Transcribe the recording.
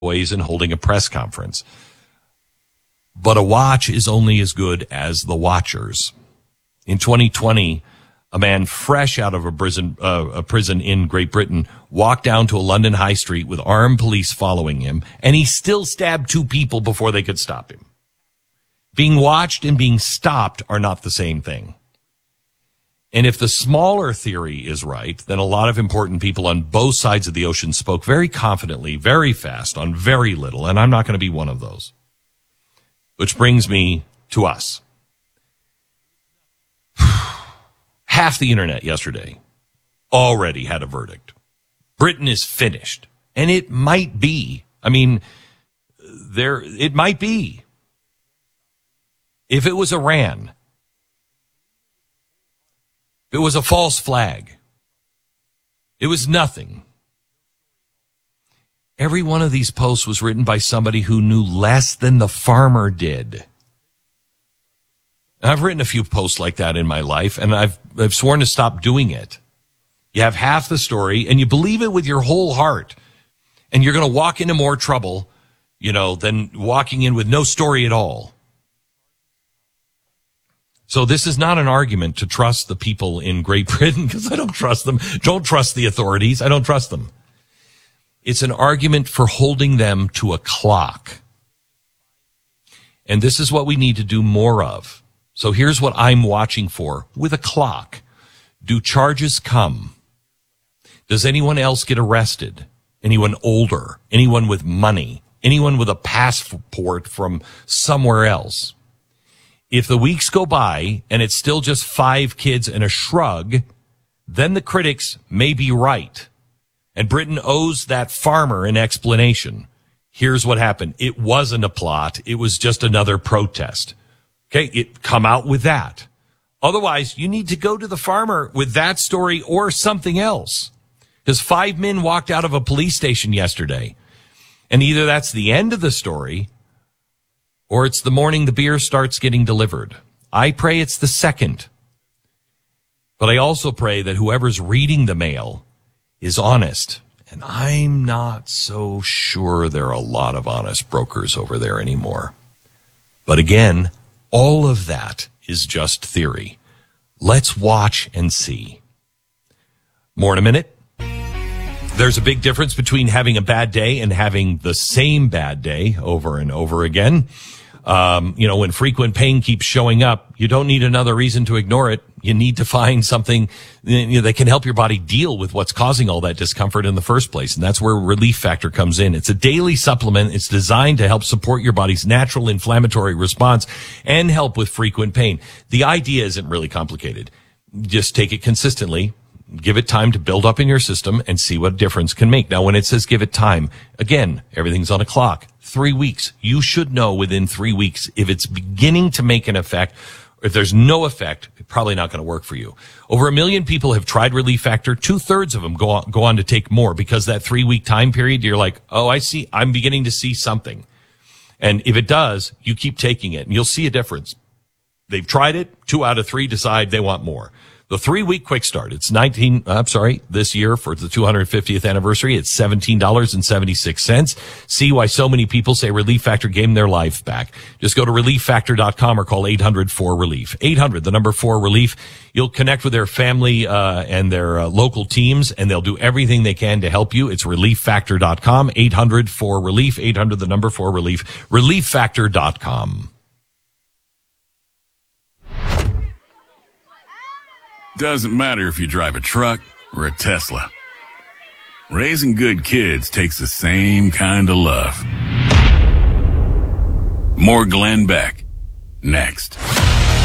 boys and holding a press conference. But a watch is only as good as the watchers. In 2020, a man fresh out of a prison in Great Britain walked down to a London high street with armed police following him, and he still stabbed 2 people before they could stop him. Being watched and being stopped are not the same thing. And if the smaller theory is right, then a lot of important people on both sides of the ocean spoke very confidently, very fast, on very little, and I'm not going to be one of those. Which brings me to us. Half the internet yesterday already had a verdict. Britain is finished. And it might be. I mean, it might be. If it was Iran, if it was a false flag, it was nothing. Every one of these posts was written by somebody who knew less than the farmer did. I've written a few posts like that in my life, and I've sworn to stop doing it. You have half the story, and you believe it with your whole heart, and you're going to walk into more trouble, than walking in with no story at all. So this is not an argument to trust the people in Great Britain, because I don't trust them. Don't trust the authorities. I don't trust them. It's an argument for holding them to a clock. And this is what we need to do more of. So here's what I'm watching for with a clock. Do charges come? Does anyone else get arrested? Anyone older? Anyone with money? Anyone with a passport from somewhere else? If the weeks go by and it's still just 5 kids and a shrug, then the critics may be right. And Britain owes that farmer an explanation. Here's what happened. It wasn't a plot. It was just another protest. Okay, come out with that. Otherwise, you need to go to the farmer with that story or something else. Because 5 men walked out of a police station yesterday. And either that's the end of the story, or it's the morning the beer starts getting delivered. I pray it's the second. But I also pray that whoever's reading the mail is honest. And I'm not so sure there are a lot of honest brokers over there anymore. But again, all of that is just theory. Let's watch and see. More in a minute. There's a big difference between having a bad day and having the same bad day over and over again. When frequent pain keeps showing up, you don't need another reason to ignore it. You need to find something that can help your body deal with what's causing all that discomfort in the first place. And that's where Relief Factor comes in. It's a daily supplement. It's designed to help support your body's natural inflammatory response and help with frequent pain. The idea isn't really complicated. Just take it consistently. Give it time to build up in your system and see what difference can make. Now, when it says give it time, again, everything's on a clock. 3 weeks. You should know within 3 weeks if it's beginning to make an effect. If there's no effect, it's probably not going to work for you. Over 1 million people have tried Relief Factor. 2/3 of them go on to take more because that 3-week time period, you're like, oh, I see. I'm beginning to see something. And if it does, you keep taking it and you'll see a difference. They've tried it. 2 out of 3 decide they want more. The 3-week quick start, it's this year for the 250th anniversary, it's $17.76. See why so many people say Relief Factor gave them their life back. Just go to ReliefFactor.com or call 800-4RELIEF. 800, the number 4-RELIEF. You'll connect with their family, and their local teams, and they'll do everything they can to help you. It's ReliefFactor.com, 800-4RELIEF, 800, the number 4-RELIEF, ReliefFactor.com. Doesn't matter if you drive a truck or a Tesla. Raising good kids takes the same kind of love. More Glenn Beck, next.